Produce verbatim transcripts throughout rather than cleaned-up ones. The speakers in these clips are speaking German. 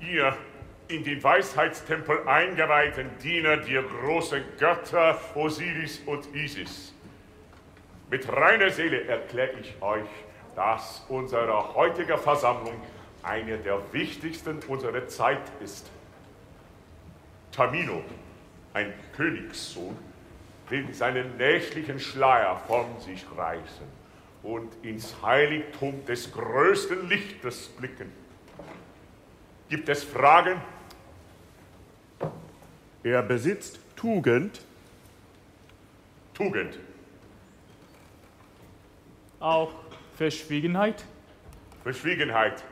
Ihr in den Weisheitstempel eingeweihten Diener der großen Götter Osiris und Isis. Mit reiner Seele erkläre ich euch, dass unsere heutige Versammlung eine der wichtigsten unserer Zeit ist. Tamino, ein Königssohn, will seinen nächtlichen Schleier von sich reißen und ins Heiligtum des größten Lichtes blicken. Gibt es Fragen? Er besitzt Tugend. Tugend. Auch Verschwiegenheit? Verschwiegenheit.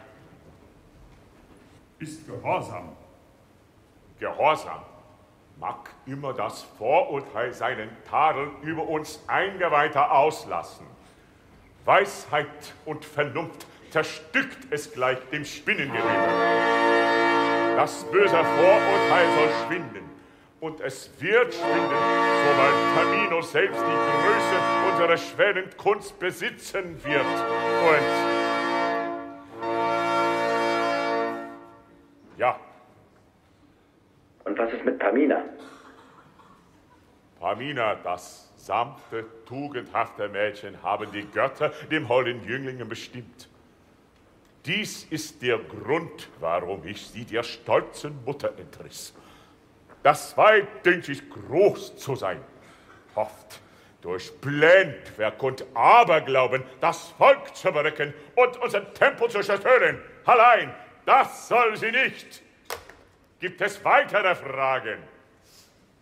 Ist Gehorsam. Gehorsam mag immer das Vorurteil seinen Tadel über uns Eingeweihter auslassen. Weisheit und Vernunft zerstückt es gleich dem Spinnengewebe. Das böse Vorurteil soll schwinden, und es wird schwinden, sobald Tamino selbst die Größe unserer schweren Kunst besitzen wird. Und ja. Und was ist mit Pamina? Pamina, das sanfte, tugendhafte Mädchen, haben die Götter dem holden Jünglingen bestimmt. Dies ist der Grund, warum ich sie der stolzen Mutter entriss. Das Weib dünkt sich groß zu sein, hofft durch Blendwerk und Aberglauben das Volk zu berücken und unseren Tempel zu zerstören. Allein, das soll sie nicht. Gibt es weitere Fragen?